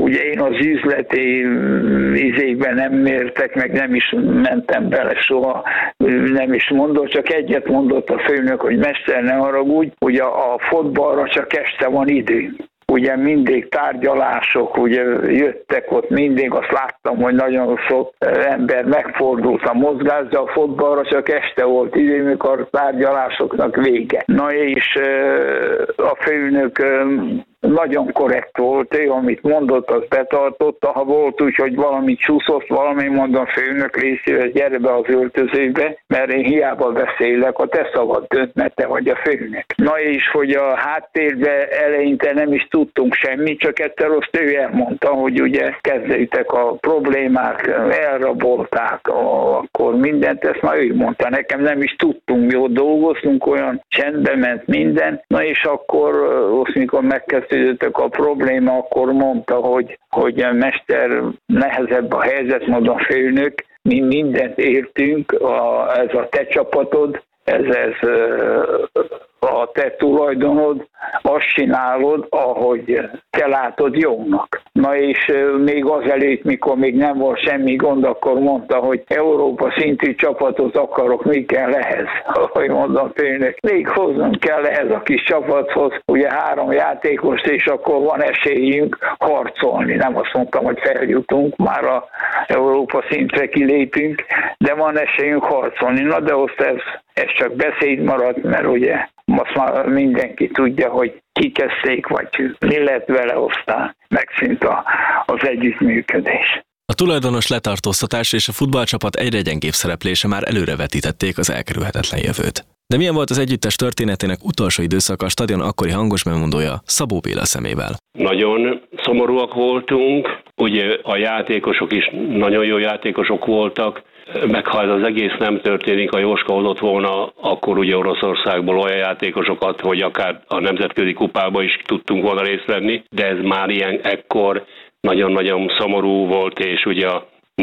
ugye én az üzleti izékben nem mértek, meg nem is mentem bele soha, nem is mondott, csak egyet mondott a főnök, hogy mester, ne haragudj, ugye a fotballra csak este van idő. Ugye mindig tárgyalások, ugye jöttek ott mindig, azt láttam, hogy nagyon sok ember megfordult a mozgás, de a fotballra csak este volt idő, mikor a tárgyalásoknak vége. Na és a főnök nagyon korrekt volt, ő amit mondott, azt betartotta, ha volt úgy, hogy valami csúszott, valami mondom, főnök részével, gyere be az öltözőbe, mert én hiába beszélek, a te szavad dönt, mert te vagy a főnök. Na és hogy a háttérbe eleinte nem is tudtunk semmit, csak egyszer azt ő elmondta, hogy ugye kezdődtek a problémák, elrabolták, akkor mindent, ezt már ő mondta, nekem nem is tudtunk, mi ott dolgoztunk, olyan csendbe ment minden, na és akkor azt mikor megkezdődtek a probléma, akkor mondta, hogy mester, nehezebb a helyzet, mondom, főnök, mi mindent értünk, ez a te csapatod, ez a te tulajdonod, azt csinálod, ahogy te látod jónak. Na és még azelőtt, mikor még nem volt semmi gond, akkor mondta, hogy Európa szintű csapatot akarok, mi kell ehhez? Ahogy mondom főnök, még hozzon kell ehhez a kis csapathoz, ugye 3 játékost, és akkor van esélyünk harcolni. Nem azt mondtam, hogy feljutunk, már a Európa szintre kilépünk, de van esélyünk harcolni. Na de azt ez csak beszéd maradt, mert ugye most már mindenki tudja, hogy kikezdték, vagy mi lett vele, aztán megszűnt az együttműködés. A tulajdonos letartóztatás és a futballcsapat egyre gyengébb szereplése már előrevetítették az elkerülhetetlen jövőt. De milyen volt az együttes történetének utolsó időszaka a stadion akkori hangos bemondója Szabó Béla szemével? Nagyon szomorúak voltunk, ugye a játékosok is nagyon jó játékosok voltak, meg ha ez az egész nem történik, a Jóska hozott volna, akkor ugye Oroszországból olyan játékosokat, hogy akár a nemzetközi kupába is tudtunk volna részt venni, de ez már ilyen ekkor nagyon-nagyon szomorú volt, és ugye a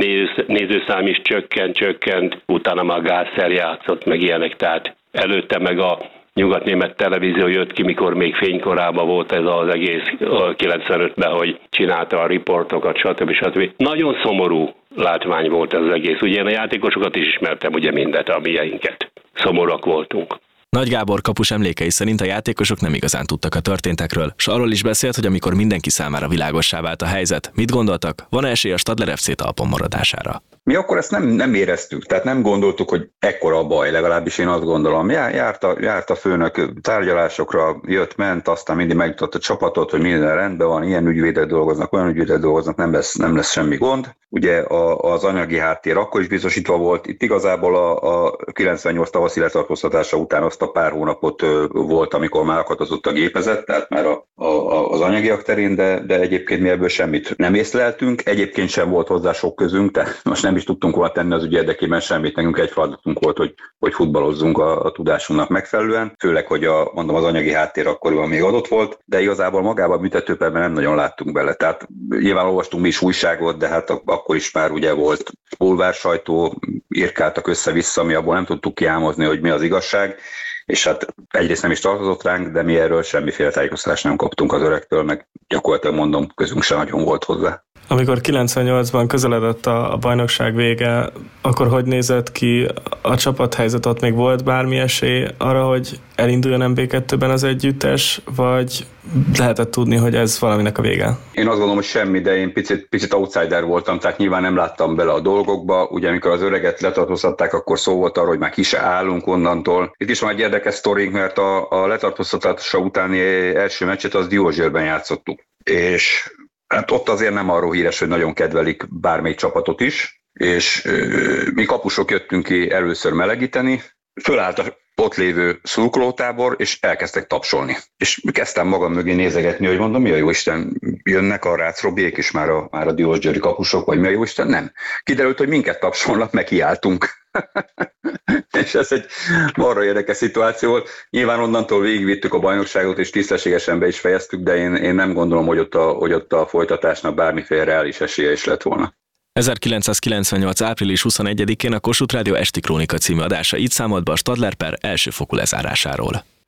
nézőszám is csökkent, utána már Gászer játszott, meg ilyenek, tehát előtte meg a nyugatnémet televízió jött ki, mikor még fénykorában volt ez az egész 95-ben, hogy csinálta a riportokat, stb. Nagyon szomorú látvány volt ez az egész. Ugye én a játékosokat is ismertem, ugye mindet, a mieinket. Szomorúak voltunk. Nagy Gábor kapus emlékei szerint a játékosok nem igazán tudtak a történtekről, s arról is beszélt, hogy amikor mindenki számára világossá vált a helyzet, mit gondoltak, van esély a Stadler FC talpon maradására? Mi akkor ezt nem éreztük, tehát nem gondoltuk, hogy ekkora a baj, legalábbis én azt gondolom. Járt a főnök tárgyalásokra, jött-ment, aztán mindig megjutott a csapatot, hogy minden rendben van, ilyen ügyvédek dolgoznak, olyan ügyvédek dolgoznak, nem lesz semmi gond. Ugye az anyagi háttér akkor is biztosítva volt, itt igazából a 98 tavaszi letartóztatása után azt a pár hónapot volt, amikor már akadozott a gépezet, tehát már az anyagiak terén, de egyébként mi ebből semmit nem észleltünk, egyébként sem volt hozzá sok közünk, tehát most nem is tudtunk volna tenni az ügy érdekében semmit, nekünk egy feladatunk volt, hogy futballozzunk a tudásunknak megfelelően, főleg, hogy az anyagi háttér akkoriban még adott volt, de igazából magában a büntetőperben nem nagyon láttunk bele, tehát nyilván olvastunk mi is újságot, de hát akkor is már ugye volt bulvár sajtó, írkáltak össze-vissza, mi abból nem tudtuk kiámozni, hogy mi az igazság, és hát egyrészt nem is tartozott ránk, de mi erről semmiféle tájékoztatást nem kaptunk az öregtől, meg gyakorlatilag mondom, közünk sem nagyon volt hozzá. Amikor 98-ban közeledett a bajnokság vége, akkor hogy nézett ki a csapathelyzet? Ott még volt bármi esély arra, hogy elinduljon MB2-ben az együttes, vagy lehetett tudni, hogy ez valaminek a vége? Én azt gondolom, hogy semmi, de én picit outsider voltam, tehát nyilván nem láttam bele a dolgokba. Ugye amikor az öreget letartóztatták, akkor szó volt arról, hogy már ki se állunk onnantól. Itt is van egy érdekes sztorink, mert a letartóztatása utáni első meccset az Diózsérben játszottuk. És hát ott azért nem arról híres, hogy nagyon kedvelik bármelyik csapatot is, és mi kapusok jöttünk ki először melegíteni, fölállt a ott lévő szurkolótábor, és elkezdtek tapsolni. És kezdtem magam mögé nézegetni, hogy mondom, mi a jóisten, jönnek a Rácz Robiék is már a diósgyőri kapusok, vagy mi a jóisten, nem. Kiderült, hogy minket tapsolnak, meg kiálltunk. És ez egy marra érdekes szituáció volt. Nyilván onnantól végigvittük a bajnokságot, és tisztességesen be is fejeztük, de én nem gondolom, hogy ott a folytatásnak bármiféle reális esélye is lett volna. 1998. április 21-én a Kossuth Rádió Esti Krónika című adása így számolt be a Stadler per elsőfokú lezárásáról.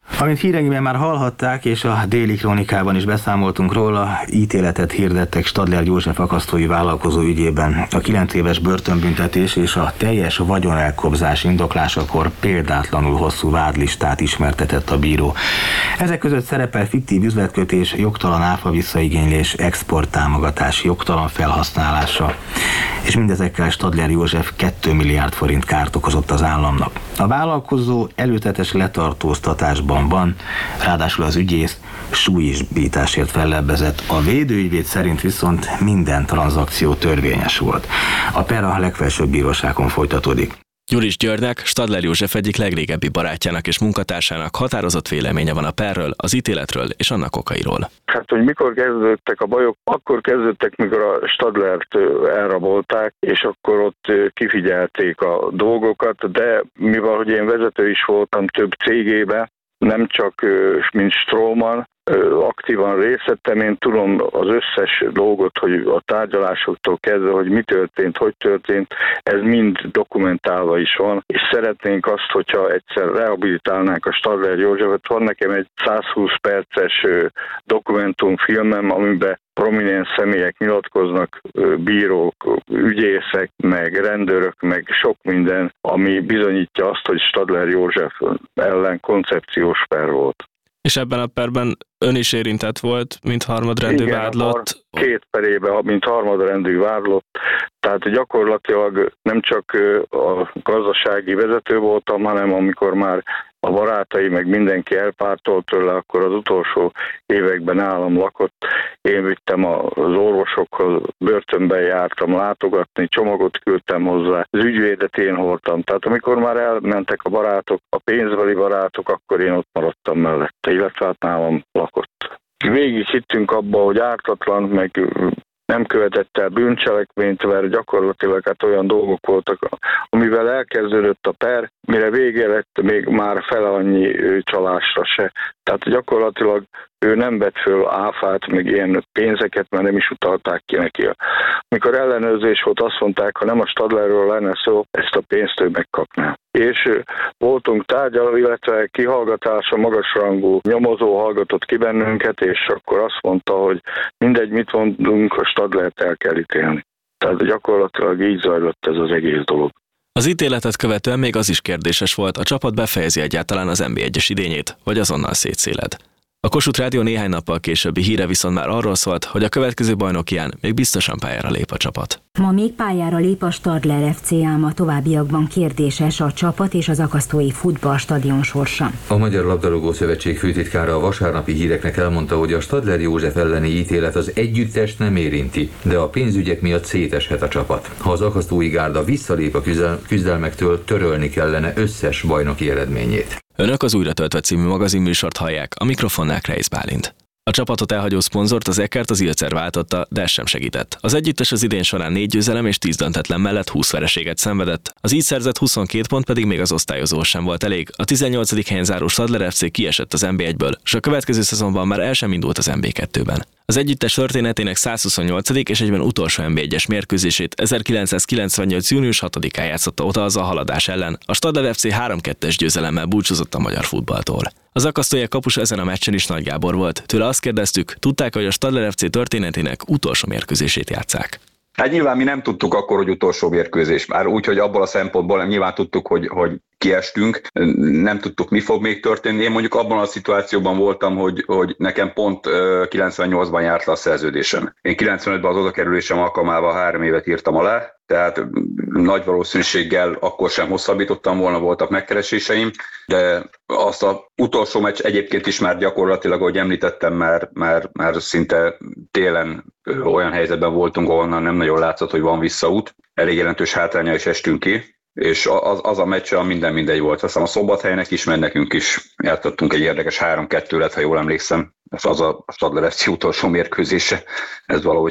Amint híreinkben már hallhatták, és a Déli Krónikában is beszámoltunk róla, ítéletet hirdettek Stadler József akasztói vállalkozó ügyében. A 9 éves börtönbüntetés és a teljes vagyonelkobzás indoklásakor példátlanul hosszú vádlistát ismertetett a bíró. Ezek között szerepel fiktív üzletkötés, jogtalan áfa visszaigénylés, exporttámogatás, jogtalan felhasználása, és mindezekkel Stadler József 2 milliárd forint kárt okozott az államnak. A vállalkozó előzetes letartóztatásban van, ráadásul az ügyész súlyisbításért fellebbezett. A védőügyvéd szerint viszont minden tranzakció törvényes volt. A per a legfelsőbb bíróságon folytatódik. Gyuris Györgynek, Stadler József egyik legrégebbi barátjának és munkatársának határozott véleménye van a perről, az ítéletről és annak okairól. Hát, hogy mikor kezdődtek a bajok, akkor kezdődtek, mikor a Stadlert elrabolták, és akkor ott kifigyelték a dolgokat, de mivel, hogy én vezető is voltam több cégébe, nem csak mint Stroman, aktívan részt vettem, én tudom az összes dolgot, hogy a tárgyalásoktól kezdve, hogy mi történt, hogy történt, ez mind dokumentálva is van, és szeretnénk azt, hogyha egyszer rehabilitálnánk a Stadler Józsefet. Van nekem egy 120 perces dokumentumfilmem, amiben prominens személyek nyilatkoznak, bírók, ügyészek, meg rendőrök, meg sok minden, ami bizonyítja azt, hogy Stadler József ellen koncepciós per volt. És ebben a perben ön is érintett volt, mint harmadrendű vádlott. 2 perében, mint harmadrendű vádlott. Tehát gyakorlatilag nem csak a gazdasági vezető voltam, hanem amikor már a barátai, meg mindenki elpártolt tőle, akkor az utolsó években nálam lakott. Én vittem az orvosokhoz, börtönben jártam látogatni, csomagot küldtem hozzá, az ügyvédet én hordtam. Tehát amikor már elmentek a barátok, a pénzbeli barátok, akkor én ott maradtam mellette, illetve hát nálam lakott. Végig hittünk abba, hogy ártatlan, meg nem követett el bűncselekményt, mert gyakorlatilag hát olyan dolgok voltak, amivel elkezdődött a per, mire vége lett, még már fele annyi csalásra se. Tehát gyakorlatilag ő nem vett föl áfát, meg ilyen pénzeket, mert nem is utalták ki neki. Mikor ellenőrzés volt, azt mondták, ha nem a Stadlerről lenne szó, ezt a pénzt ő megkapná. És voltunk tárgyaló, illetve kihallgatása, magasrangú nyomozó hallgatott ki bennünket, és akkor azt mondta, hogy mindegy, mit mondunk, a Stadlert el kell ítélni. Tehát gyakorlatilag így zajlott ez az egész dolog. Az ítéletet követően még az is kérdéses volt, a csapat befejezi egyáltalán az NB1-es idényét, vagy azonnal szétszéled. A Kossuth Rádió néhány nappal későbbi híre viszont már arról szólt, hogy a következő bajnokián még biztosan pályára lép a csapat. Ma még pályára lép a Stadler FC, ám a továbbiakban kérdéses a csapat és az akasztói futballstadion sorsa. A Magyar Labdarúgó Szövetség főtitkára a vasárnapi híreknek elmondta, hogy a Stadler József elleni ítélet az együttest nem érinti, de a pénzügyek miatt széteshet a csapat. Ha az akasztói gárda visszalép a küzdelmektől, törölni kellene összes bajnoki eredményét. Önök az Újra töltve című magazinműsort hallják, a mikrofonnál Kreisz Bálint. A csapatot elhagyó szponzort, az Eckert az Ilzer váltotta, de ez sem segített. Az együttes az idén során 4 győzelem és 10 döntetlen mellett 20 vereséget szenvedett, az így szerzett 22 pont pedig még az osztályozó sem volt elég. A 18. helyen záró Stadler FC kiesett az NB1-ből, és a következő szezonban már el sem indult az NB2-ben. Az együttes történetének 128. és egyben utolsó NB1-es mérkőzését 1998. június 6-án játszotta oda az a haladás ellen. A Stadler FC 3-2-es győzelemmel búcsúzott a magyar futballtól. Az akasztóiak kapusa ezen a meccsen is Nagy Gábor volt. Tőle azt kérdeztük, tudták, hogy a Stadler FC történetének utolsó mérkőzését játsszák. Hát nyilván mi nem tudtuk akkor, hogy utolsó mérkőzés. Már úgy, hogy abból a szempontból nyilván tudtuk, hogy kiestünk, nem tudtuk, mi fog még történni. Én mondjuk abban a szituációban voltam, hogy nekem pont 98-ban járt le a szerződésem. Én 95-ben az odakerülésem alkalmával 3 évet írtam alá, tehát nagy valószínűséggel akkor sem hosszabbítottam volna, voltak megkereséseim, de azt az utolsó meccs egyébként is már gyakorlatilag, ahogy említettem, már szinte télen olyan helyzetben voltunk, ahonnan nem nagyon látszott, hogy van visszaút. Elég jelentős hátránnyal is estünk ki, és az a meccs minden mindegy volt. Aztán a Szombathelynek is, mert nekünk is játszottunk egy érdekes 3-2 lett, ha jól emlékszem. Ez az a Stadler FC utolsó mérkőzése. Ez valahogy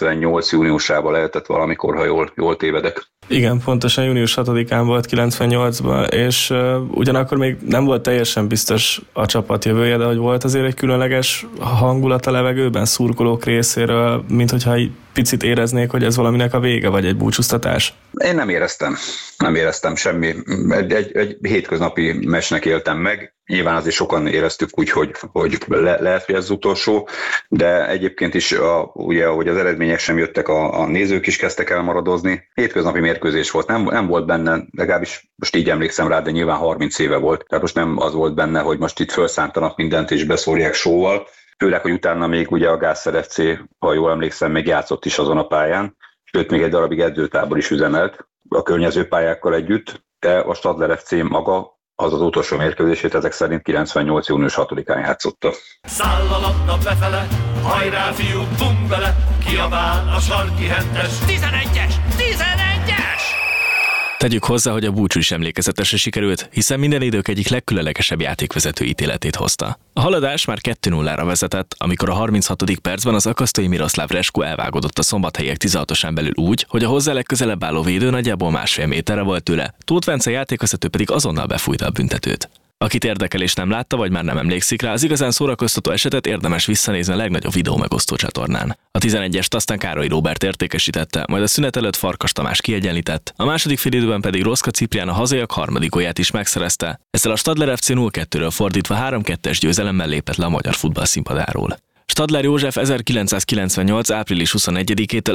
98 júniusában lehetett valamikor, ha jól tévedek. Igen, pontosan június 6-án volt 98-ban, és ugyanakkor még nem volt teljesen biztos a csapat jövője, de hogy volt azért egy különleges hangulat a levegőben szurkolók részéről, mint hogyha picit éreznék, hogy ez valaminek a vége, vagy egy búcsúztatás? Én nem éreztem semmi. Egy hétköznapi meccsnek éltem meg. Nyilván azért sokan éreztük úgy, hogy lehet, hogy ez az utolsó, de egyébként is, ugye, ahogy az eredmények sem jöttek, a nézők is kezdtek elmaradozni. Hétköznapi mérkőzés volt, nem volt benne, legalábbis most így emlékszem rá, de nyilván 30 éve volt. Tehát most nem az volt benne, hogy most itt felszántanak mindent és beszórják sóval. Főleg, hogy utána még ugye a Gászer FC, ha jól emlékszem, még játszott is azon a pályán, sőt még egy darabig edzőtábor is üzemelt a környező pályákkal együtt, de a Stadler FC maga az utolsó mérkőzését ezek szerint 98. június 6-án játszotta. Száll a labda befele, hajrá fiú, bum bele, kiabál a sarki hentes. 11-es! 11-es! Tegyük hozzá, hogy a búcsú is emlékezetesre sikerült, hiszen minden idők egyik legkülönlegesebb játékvezető ítéletét hozta. A haladás már 2-0-ra vezetett, amikor a 36. percben az akasztói Miroslav Resko elvágódott a Szombathelyiek 16-osán belül úgy, hogy a hozzá legközelebb álló védő nagyjából 1,5 méterre volt tőle, Tóth Bence játékvezető pedig azonnal befújta a büntetőt. Akit érdekel és nem látta, vagy már nem emlékszik rá, az igazán szórakoztató esetet érdemes visszanézni a legnagyobb videó megosztó csatornán. A 11-est aztán Károly Róbert értékesítette, majd a szünet előtt Farkas Tamás kiegyenlített, a második félidőben pedig Roszka Ciprián a hazaiak harmadik gólját is megszerezte. Ezzel a Stadler FC 0-2-ről fordítva 3-2-es győzelemmel lépett le a magyar futball színpadáról. Stadler József 1998. április 21-től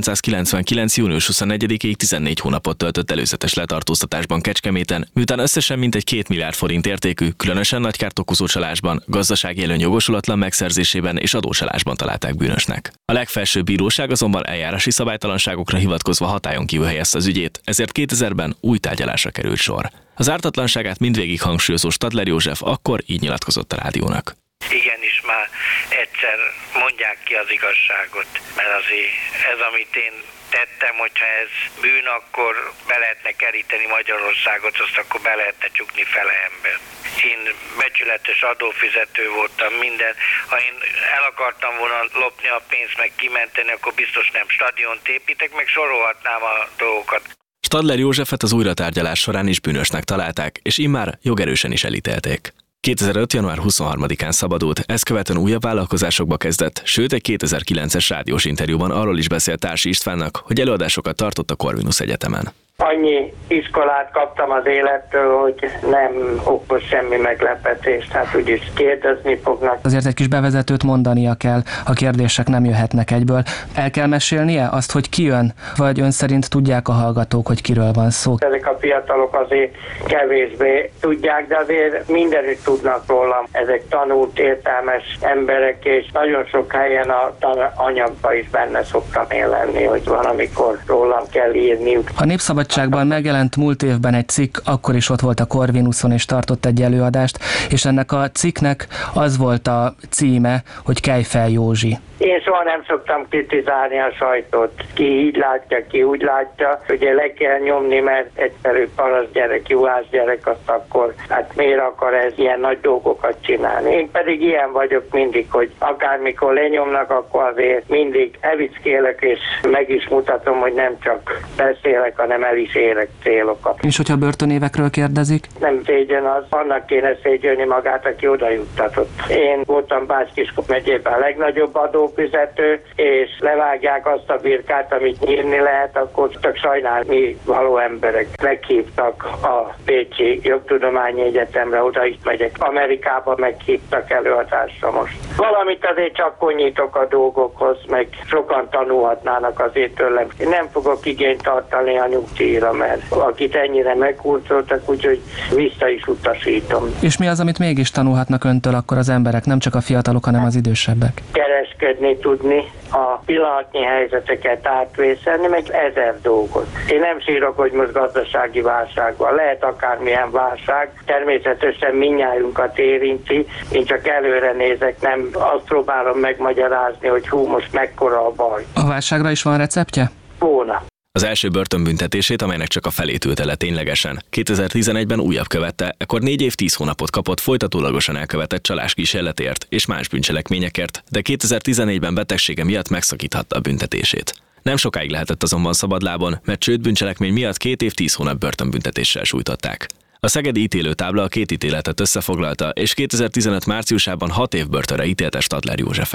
1999. június 24-ig 14 hónapot töltött előzetes letartóztatásban Kecskeméten, miután összesen mintegy 2 milliárd forint értékű, különösen nagy kárt okozó csalásban, gazdasági előny jogosulatlan megszerzésében és adócsalásban találták bűnösnek. A legfelsőbb bíróság azonban eljárási szabálytalanságokra hivatkozva hatályon kívül helyezte az ügyét, ezért 2000-ben új tárgyalásra került sor. Az ártatlanságát mindvégig hangsúlyozó Stadler József akkor így nyilatkozott a rádiónak. Igenis, már egyszer mondják ki az igazságot, mert azért ez, amit én tettem, hogyha ez bűn, akkor be lehetne keríteni Magyarországot, azt akkor be lehetne csukni fele ember. Én becsületes adófizető voltam, minden. Ha én el akartam volna lopni a pénzt, meg kimenteni, akkor biztos nem stadiont építek, meg sorolhatnám a dolgokat. Stadler Józsefet az újratárgyalás során is bűnösnek találták, és immár jogerősen is elítélték. 2005. január 23-án szabadult, ezt követően újabb vállalkozásokba kezdett, sőt egy 2009-es rádiós interjúban arról is beszélt Társi Istvánnak, hogy előadásokat tartott a Corvinus Egyetemen. Annyi iskolát kaptam az élettől, hogy nem okoz semmi meglepetést, hát úgyis kérdezni fognak. Azért egy kis bevezetőt mondania kell, a kérdések nem jöhetnek egyből. El kell mesélnie azt, hogy ki jön, vagy ön szerint tudják a hallgatók, hogy kiről van szó? Ezek a fiatalok azért kevésbé tudják, de azért mindenütt tudnak rólam. Ezek tanult, értelmes emberek, és nagyon sok helyen a anyagban is benne szoktam én lenni, hogy van, amikor rólam kell írniuk. A Népszabadságban megjelent múlt évben egy cikk, akkor is ott volt a Corvinuson és tartott egy előadást, és ennek a cikknek az volt a címe, hogy Kejfel Józsi. Én soha nem szoktam kritizálni a sajtót. Ki így látja, ki úgy látja. Ugye le kell nyomni, mert egyszerű paraszt gyerek, juhász gyerek, azt akkor hát miért akar ez ilyen nagy dolgokat csinálni. Én pedig ilyen vagyok mindig, hogy akármikor lenyomnak, akkor azért mindig evickélek, és meg is mutatom, hogy nem csak beszélek, hanem el is érek célokat. És hogyha börtönévekről kérdezik? Nem szégyen az, annak kéne szégyelni magát, aki oda juttatott. Én voltam Bács-Kiskun megyében a legnagyobb adófizető, és levágják azt a birkát, amit nyírni lehet, akkor csak sajnálni való emberek. Meghívtak a Pécsi Jogtudományi Egyetemre, oda is megyek. Amerikába meghívtak előadásra most. Valamit azért csak konyítok a dolgokhoz, meg sokan tanulhatnának azért tőlem. Én nem fogok igényt tartani a nyugdíjra, mert akit ennyire meghurcoltak, úgyhogy vissza is utasítom. És mi az, amit mégis tanulhatnak öntől akkor az emberek, nem csak a fiatalok, hanem az idősebbek? Kereskedni tudni, a pillanatnyi helyzeteket átvészelni, meg 1000 dolgot. Én nem sírok, hogy most gazdasági válság van. Lehet akármilyen válság, természetesen mindnyájunkat érinti. Én csak előre nézek, nem azt próbálom megmagyarázni, hogy hú, most mekkora a baj. A válságra is van receptje? Volna. Az első börtönbüntetését, amelynek csak a felét ülte le ténylegesen, 2011-ben újabb követte, ekkor 4 év 10 hónapot kapott folytatólagosan elkövetett csaláskísérletért és más bűncselekményekért, de 2014-ben betegsége miatt megszakíthatta a büntetését. Nem sokáig lehetett azonban szabadlábon, mert csődbűncselekmény miatt 2 év 10 hónap börtönbüntetéssel sújtották. A szegedi ítélőtábla a 2 ítéletet összefoglalta, és 2015 márciusában 6 év börtönre ítélte Stadler Józsefet.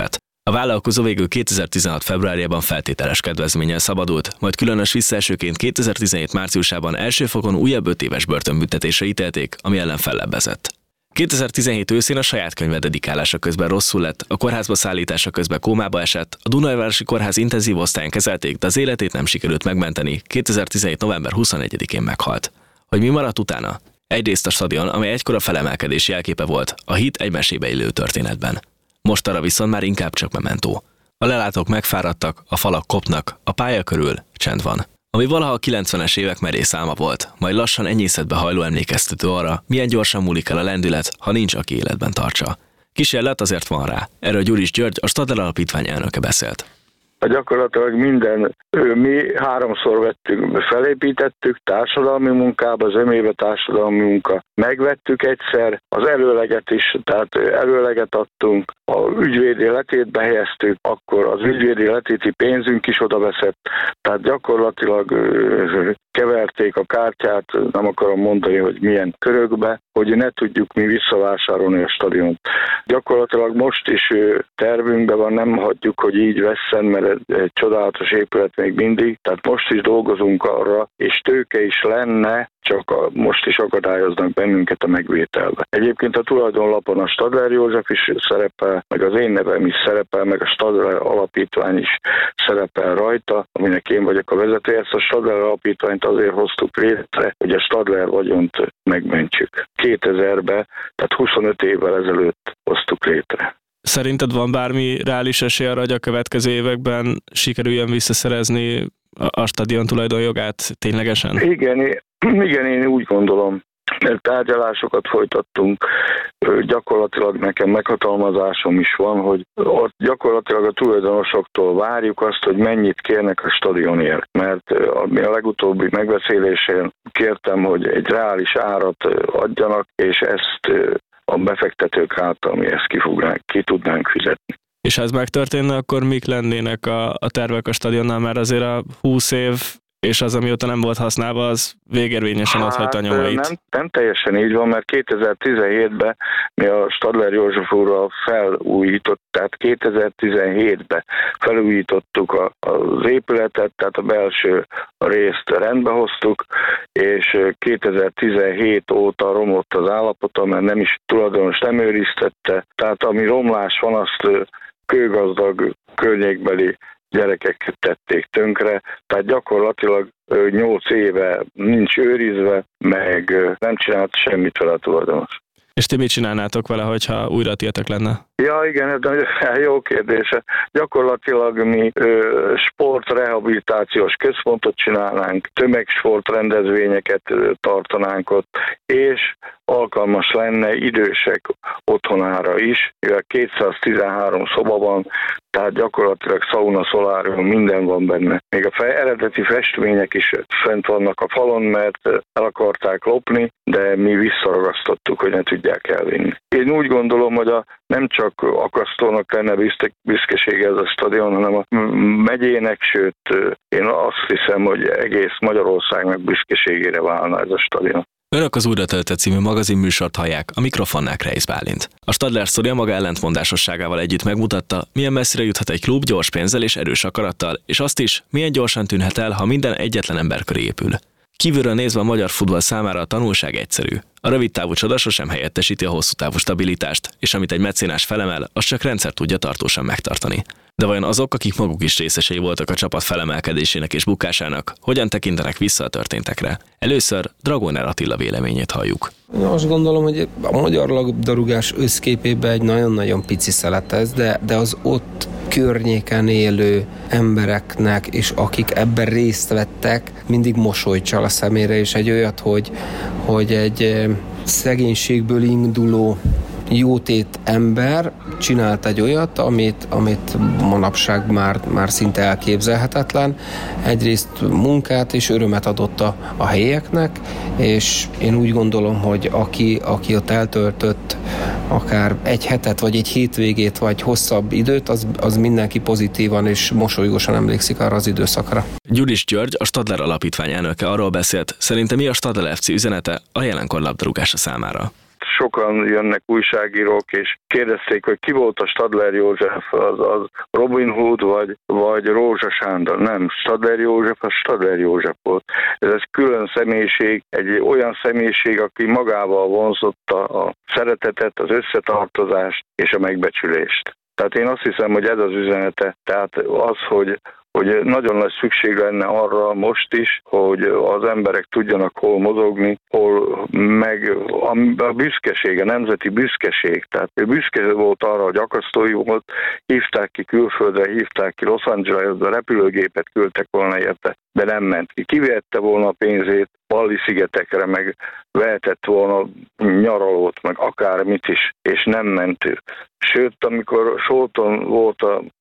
A vállalkozó végül 2016. februárjában feltételes kedvezménnyel szabadult, majd különös visszaesőként 2017. márciusában első fokon újabb 5 éves börtönbüntetésre ítélték, ami ellen fellebbezett. 2017 őszén a saját könyve dedikálása közben rosszul lett, a kórházba szállítása közben kómába esett, a Dunajvárosi Kórház intenzív osztályán kezelték, de az életét nem sikerült megmenteni, 2017. november 21-én meghalt. Hogy mi maradt utána? Egyrészt a stadion, amely egykor a felemelkedés jelképe volt, a hit egy mesébe illő történetben. Mostanra viszont már inkább csak mementó. A lelátók megfáradtak, a falak kopnak, a pálya körül csend van. Ami valaha a 90-es évek merész álma volt, majd lassan enyészetbe hajló emlékeztető arra, milyen gyorsan múlik el a lendület, ha nincs, aki életben tartsa. Kísérlet azért van rá. Erről Gyuris György, a Stadler Alapítvány elnöke beszélt. Gyakorlatilag mi 3-szor felépítettük társadalmi munkába, az ömébe társadalmi munka. Megvettük egyszer az előleget is, tehát előleget adtunk, a ügyvédi letétbe helyeztük, akkor az ügyvédi letéti pénzünk is odaveszett, tehát gyakorlatilag keverték a kártyát, nem akarom mondani, hogy milyen körökbe, hogy ne tudjuk mi visszavásárolni a stadiont. Gyakorlatilag most is tervünkben van, nem hagyjuk, hogy így vesszen, mert egy csodálatos épület még mindig, tehát most is dolgozunk arra, és tőke is lenne, csak most is akadályoznak bennünket a megvételbe. Egyébként a tulajdonlapon a Stadler József is szerepel, meg az én nevem is szerepel, meg a Stadler Alapítvány is szerepel rajta, aminek én vagyok a vezetője. Ezt a Stadler Alapítványt azért hoztuk létre, hogy a Stadler vagyont megmentsük. 2000-ben, tehát 25 évvel ezelőtt hoztuk létre. Szerinted van bármi reális esély arra, hogy a következő években sikerüljön visszaszerezni a stadion tulajdonjogát ténylegesen? Igen, én úgy gondolom. Tárgyalásokat folytattunk, gyakorlatilag nekem meghatalmazásom is van, hogy ott gyakorlatilag a tulajdonosoktól várjuk azt, hogy mennyit kérnek a stadionért, mert a legutóbbi megbeszélésén kértem, hogy egy reális árat adjanak, és ezt a befektetők által mi ezt ki tudnánk fizetni. És ha ez megtörténne, akkor mik lennének a tervek a stadionnál? Mert azért a 20 év és az, amióta nem volt használva, az végérvényesen adhat a nyomait. Nem teljesen így van, mert 2017-ben mi a Stadler József úrral tehát 2017-ben felújítottuk az épületet, tehát a belső részt rendbe hoztuk, és 2017 óta romlott az állapota, mert nem is tulajdonos nem őriztette, tehát ami romlás van, azt kőgazdag környékbeli gyerekek tették tönkre, tehát gyakorlatilag 8 éve nincs őrizve, meg nem csinált semmit vele a tulajdonos. És ti mit csinálnátok vele, hogyha újra tiétek lenne? Ja, igen, ez jó kérdése. Gyakorlatilag mi sportrehabilitációs központot csinálnánk, tömegsportrendezvényeket tartanánk ott, és alkalmas lenne idősek otthonára is, mivel 213 szoba van, tehát gyakorlatilag szauna, szolárium, minden van benne. Még a eredeti festmények is fent vannak a falon, mert el akarták lopni, de mi visszaragasztottuk, hogy ne tudják elvinni. Én úgy gondolom, hogy nem csak Akasztónak lenne büszkesége ez a stadion, hanem a megyének, sőt, én azt hiszem, hogy egész Magyarországnak büszkeségére válna ez a stadion. Önök az Újra töltött című magazinműsort hallják, a mikrofonnál Kreisz Bálint. A Stadler sztoria maga ellentmondásosságával együtt megmutatta, milyen messzire juthat egy klub gyors pénzzel és erős akarattal, és azt is, milyen gyorsan tűnhet el, ha minden egyetlen ember köré épül. Kívülről nézve a magyar futball számára a tanulság egyszerű. A rövidtávú csoda sosem helyettesíti a hosszú távú stabilitást, és amit egy mecénás felemel, az csak rendszer tudja tartósan megtartani. De vajon azok, akik maguk is részesei voltak a csapat felemelkedésének és bukásának, hogyan tekintenek vissza a történtekre? Először Dragoner Attila véleményét halljuk. Én azt gondolom, hogy a magyar labdarúgás összképében egy nagyon-nagyon pici szelet ez, de az ott környéken élő embereknek, és akik ebben részt vettek, mindig mosolyt csal a szemére, és egy olyat, hogy egy szegénységből induló jótét ember csinált egy olyat, amit manapság már szinte elképzelhetetlen. Egyrészt munkát és örömet adott a helyieknek, és én úgy gondolom, hogy aki ott eltöltött akár egy hetet, vagy egy hétvégét, vagy hosszabb időt, az mindenki pozitívan és mosolygósan emlékszik arra az időszakra. Gyuris György, a Stadler Alapítvány elnöke arról beszélt, szerintem mi a Stadler FC üzenete a jelenkor labdarúgása számára. sokan jönnek újságírók, és kérdezték, hogy ki volt a Stadler József, az Robin Hood vagy Rózsa Sándor. Nem, Stadler József, az Stadler József volt. Ez külön személyiség, egy olyan személyiség, aki magával vonzotta a szeretetet, az összetartozást és a megbecsülést. Tehát én azt hiszem, hogy ez az üzenete. Tehát az, hogy nagyon nagy szükség lenne arra most is, hogy az emberek tudjanak hol mozogni, hol meg a büszkeség, a nemzeti büszkeség. Tehát ő büszke volt arra, hogy akasztói volt, hívták ki külföldre, hívták ki Los Angelesbe, repülőgépet küldtek volna érte, de nem ment ki. Kivihette volna a pénzét Balli-szigetekre, meg vehetett volna nyaralót, meg akármit is, és nem ment ő. Sőt, amikor Solton volt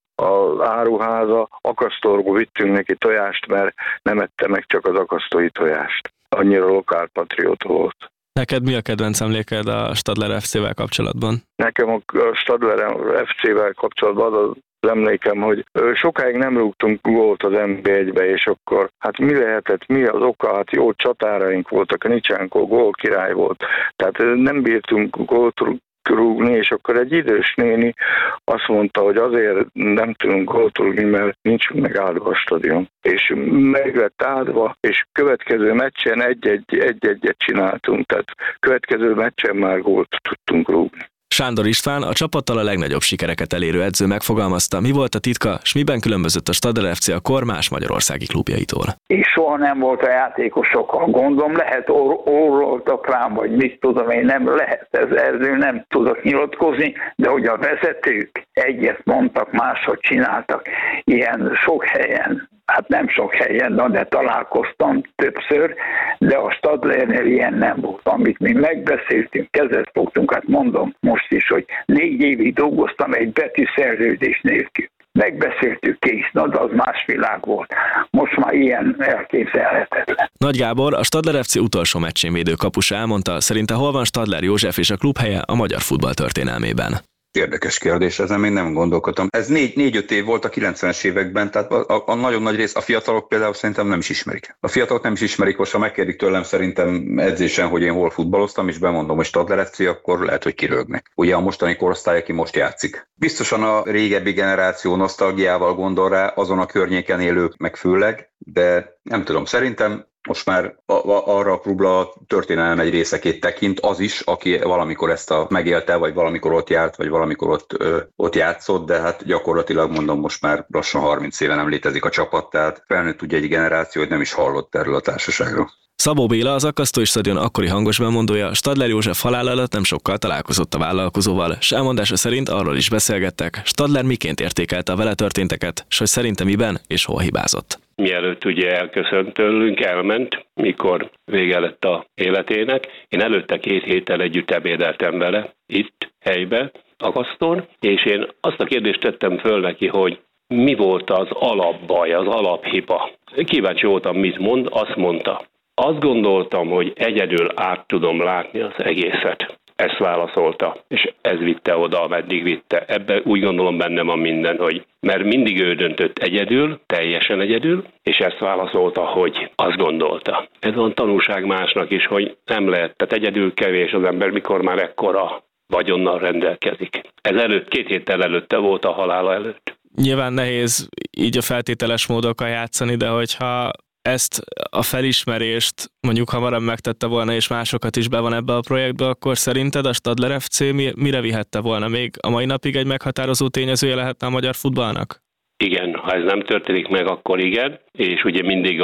az áruháza, akasztóról vittünk neki tojást, mert nem ette meg csak az akasztói tojást. Annyira lokálpatrióta volt. Neked mi a kedvenc emléked a Stadler FC-vel kapcsolatban? Nekem a Stadler FC-vel kapcsolatban az emlékem, hogy sokáig nem rúgtunk gólt az NB1-be, és akkor hát mi lehetett, mi az oka? Hát jó csatáraink voltak, a Nicsánkó gól király volt. Tehát nem bírtunk gólt rúgni, és akkor egy idős néni azt mondta, hogy azért nem tudunk gólt rúgni, mert nincs meg áldva a stadion. És meg lett áldva, és következő meccsen egy-egyet csináltunk, tehát következő meccsen már gólt tudtunk rúgni. Sándor István, a csapattal a legnagyobb sikereket elérő edző megfogalmazta, mi volt a titka, s miben különbözött a Stadler FC a kor más magyarországi klubjaitól. És soha nem volt a játékosokkal gondom, lehet orroltak rám, vagy mit tudom én, nem lehet, ezzel nem tudok nyilatkozni, de hogy a vezetők egyet mondtak, máshogy csináltak, ilyen sok helyen. Hát nem sok helyen, de találkoztam többször, de a Stadlernél ilyen nem volt. Amit mi megbeszéltünk, kezet fogtunk, hát mondom most is, hogy 4 évig dolgoztam egy betűszerződés nélkül. Megbeszéltük, kész, de az más világ volt. Most már ilyen elképzelhetetlen. Nagy Gábor, a Stadler FC utolsó meccsén védő kapusa elmondta, szerinte hol van Stadler József és a klub helye a magyar futball történelmében. Érdekes kérdés, ezen még nem gondolkodtam. Ez 4-5 év volt a 90-es években, tehát a nagyon nagy rész, a fiatalok például szerintem nem is ismerik. A fiatalok nem is ismerik, most ha megkérdik tőlem szerintem edzésen, hogy én hol futballoztam, és bemondom, hogy Stadler FC, akkor lehet, hogy kirögnek. Ugye a mostani korosztály, aki most játszik. Biztosan a régebbi generáció nosztalgiával gondol rá, azon a környéken élők meg főleg, de nem tudom, szerintem most már arra a klubra történelem egy részekét tekint az is, aki valamikor ezt megélte, vagy valamikor ott járt, vagy valamikor ott játszott, de hát gyakorlatilag mondom, most már lassan 30 éve nem létezik a csapat, tehát felnőtt ugye egy generáció, hogy nem is hallott erről a társaságról. Szabó Béla, az Akasztói Stadion akkori hangos bemondója, Stadler József halála előtt nem sokkal találkozott a vállalkozóval, s elmondása szerint arról is beszélgettek, Stadler miként értékelte a vele történteket, s hogy szerinte miben és hol hibázott. Mielőtt ugye elköszönt tőlünk, elment, mikor vége lett a életének. Én előtte 2 héttel együtt ebédeltem vele, itt, helybe, Akasztón, és én azt a kérdést tettem föl neki, hogy mi volt az alapbaj, az alaphiba. Kíváncsi voltam, mit mond, azt mondta. Azt gondoltam, hogy egyedül át tudom látni az egészet. Ezt válaszolta, és ez vitte oda, ameddig vitte. Ebben úgy gondolom benne van minden, hogy mert mindig ő döntött egyedül, teljesen egyedül, és ezt válaszolta, hogy azt gondolta. Ez van tanulság másnak is, hogy nem lehet, tehát egyedül kevés az ember, mikor már ekkora vagyonnal rendelkezik. Ez előtt, 2 héttel előtte volt a halála előtt. Nyilván nehéz így a feltételes módokkal játszani, de hogyha ezt a felismerést mondjuk hamarabb megtette volna, és másokat is bevon ebbe a projektbe, akkor szerinted a Stadler FC mire vihette volna? Még a mai napig egy meghatározó tényezője lehetne a magyar futballnak? Igen, ha ez nem történik meg, akkor igen, és ugye mindig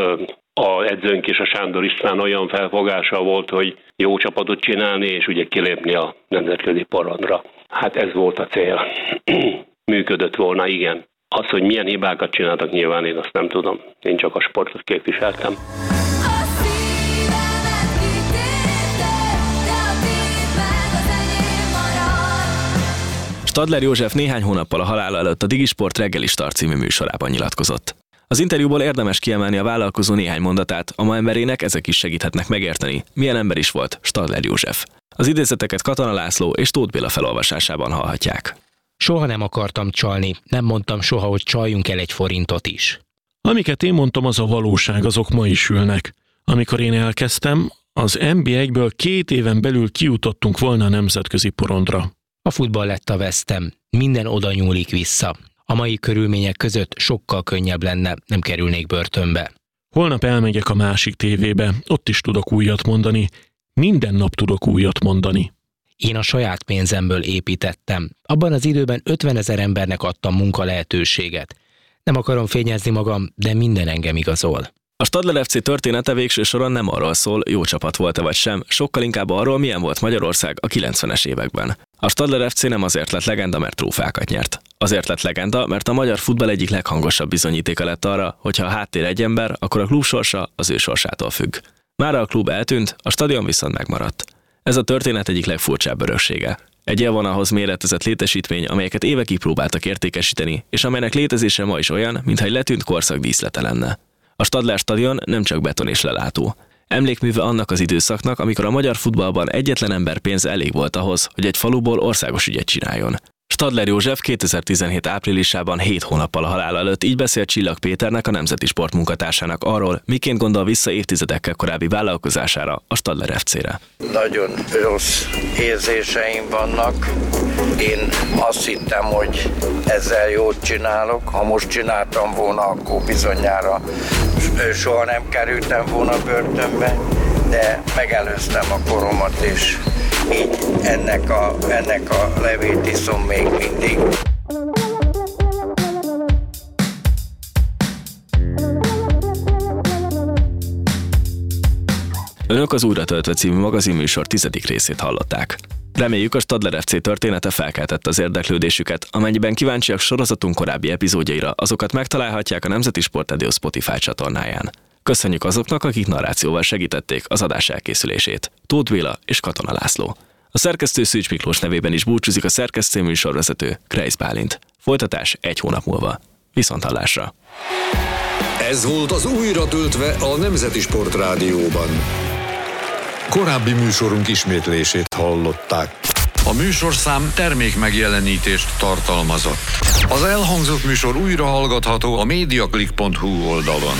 a edzőnk és a Sándor István olyan felfogása volt, hogy jó csapatot csinálni, és ugye kilépni a nemzetközi porondra. Hát ez volt a cél. Működött volna, igen. Az, hogy milyen hibákat csináltak, nyilván én azt nem tudom. Én csak a sportot képviseltem. Stadler József néhány hónappal a halála előtt a Digisport reggeli Start című műsorában nyilatkozott. Az interjúból érdemes kiemelni a vállalkozó néhány mondatát, a ma emberének ezek is segíthetnek megérteni, milyen ember is volt Stadler József. Az idézeteket Katona László és Tóth Béla felolvasásában hallhatják. Soha nem akartam csalni, nem mondtam soha, hogy csaljunk el 1 forintot is. Amiket én mondtam, az a valóság, azok ma is ülnek. Amikor én elkezdtem, az NB1-ből 2 éven belül kijutottunk volna a nemzetközi porondra. A futball lett a vesztem, minden oda nyúlik vissza. A mai körülmények között sokkal könnyebb lenne, nem kerülnék börtönbe. Holnap elmegyek a másik tévébe, ott is tudok újat mondani. Minden nap tudok újat mondani. Én a saját pénzemből építettem. Abban az időben 50 000 embernek adtam munka lehetőséget. Nem akarom fényezni magam, de minden engem igazol. A Stadler FC története végső soron nem arról szól, jó csapat volt-e vagy sem, sokkal inkább arról, milyen volt Magyarország a 90-es években. A Stadler FC nem azért lett legenda, mert trófákat nyert. Azért lett legenda, mert a magyar futball egyik leghangosabb bizonyítéka lett arra, hogy ha a háttér egy ember, akkor a klub sorsa az ő sorsától függ. Mára a klub eltűnt, a stadion viszont megmaradt. Ez a történet egyik legfurcsább öröksége. Egy élvonalhoz méretezett létesítmény, amelyeket évekig próbáltak értékesíteni, és amelynek létezése ma is olyan, mintha egy letűnt korszak díszlete lenne. A Stadler stadion nem csak beton és lelátó. Emlékműve annak az időszaknak, amikor a magyar futballban egyetlen ember pénze elég volt ahhoz, hogy egy faluból országos ügyet csináljon. Stadler József 2017 áprilisában 7 hónappal a halála előtt így beszélt Csillag Péternek, a Nemzeti Sport munkatársának arról, miként gondol vissza évtizedekkel korábbi vállalkozására, a Stadler FC-re. Nagyon rossz érzéseim vannak. Én azt hittem, hogy ezzel jót csinálok. Ha most csináltam volna, akkor bizonyára soha nem kerültem volna börtönbe, de megelőztem a koromat, és így ennek a levét iszom még mindig. Önök az Újra töltve című magazinműsor 10. részét hallották. Reméljük, a Stadler FC története felkeltette az érdeklődésüket, amennyiben kíváncsiak sorozatunk korábbi epizódjaira, azokat megtalálhatják a Nemzeti Sport Radio Spotify csatornáján. Köszönjük azoknak, akik narrációval segítették az adás elkészülését. Tóth Béla és Katona László. A szerkesztő Szűcs Miklós nevében is búcsúzik a szerkesztő műsorvezető, Kreisz Bálint. Folytatás 1 hónap múlva. Viszonthallásra! Ez volt az Újra töltve a Nemzeti Sport Rádióban. Korábbi műsorunk ismétlését hallották. A műsorszám termékmegjelenítést tartalmazott. Az elhangzott műsor újra hallgatható a mediaclick.hu oldalon.